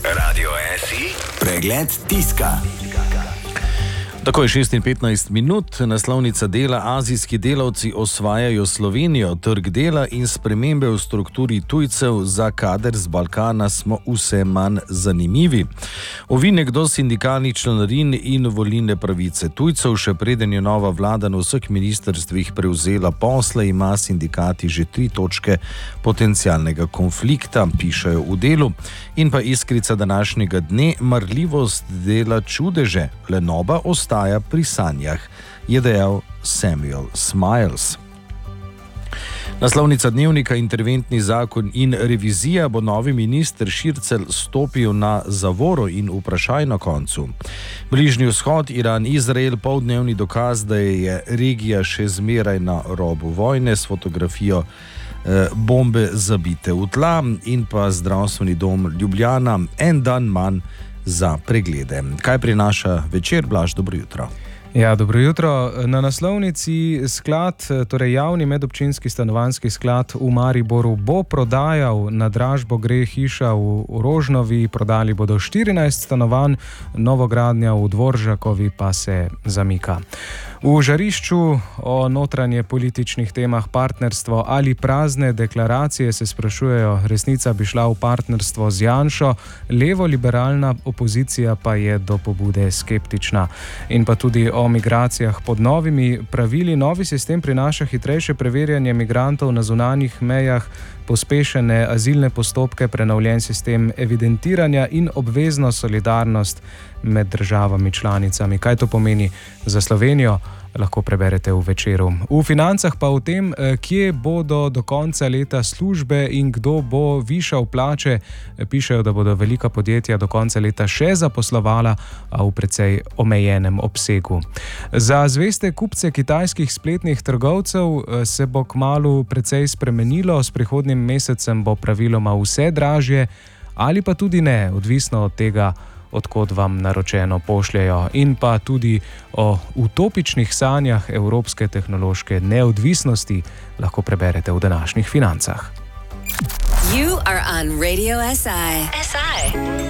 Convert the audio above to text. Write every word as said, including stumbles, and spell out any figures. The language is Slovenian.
Radio S I, pregled tiska. Tako je šest in petnajst minut, naslovnica dela: azijski delavci osvajajo Slovenijo, trg dela in spremembe v strukturi tujcev za kader z Balkana smo vse manj zanimivi. Ovinek do sindikalnih članarin in volilne pravice tujcev, še preden je nova vlada na vseh ministrstvih prevzela posle, ima sindikati že tri točke potencialnega konflikta, pišejo v Delu. In pa iskrica današnjega dne: marljivost dela čudeže, lenoba ostaja pri sanjah, je dejal Samuel Smiles. Naslovnica Dnevnika: interventni zakon in revizija. Bo novi minister Šircelj stopil na zavoro in vprašaj na koncu. Bližnji vzhod, Iran, Izrael, poldnevni dokaz, da je regija še zmeraj na robu vojne, s fotografijo eh, bombe zabite v tla. In pa zdravstveni dom Ljubljana, en dan manj za preglede. Kaj prinaša Večer? Blaž, dobro jutro. Ja, dobro jutro. Na naslovnici sklad, torej javni medobčinski stanovanjski sklad v Mariboru, bo prodajal, na dražbo gre hiša v Rožnovi, prodali bodo štirinajst stanovanj, novogradnja v Dvoržakovi pa se zamika. V žarišču o notranje političnih temah partnerstvo ali prazne deklaracije se sprašujejo. Resnica bi šla v partnerstvo z Janšo, levo-liberalna opozicija pa je do pobude skeptična. In pa tudi o migracijah. Pod novimi pravili novi sistem prinaša hitrejše preverjanje migrantov na zunanjih mejah, pospešene azilne postopke, prenovljen sistem evidentiranja in obvezno solidarnost med državami članicami. Kaj to pomeni za Slovenijo, lahko preberete v Večeru. V Financah pa o tem, kje bodo do konca leta službe in kdo bo višal plače. Pišejo, da bodo velika podjetja do konca leta še zaposlovala, a v precej omejenem obsegu. Za zveste kupce kitajskih spletnih trgovcev se bo kmalu precej spremenilo. S prihodnjim mesecem bo praviloma vse dražje, ali pa tudi ne, odvisno od tega, odkot vam naročeno pošljajo. In pa tudi o utopičnih sanjah evropske tehnološke neodvisnosti lahko preberete v današnjih Financah. You are on Radio S I. S I.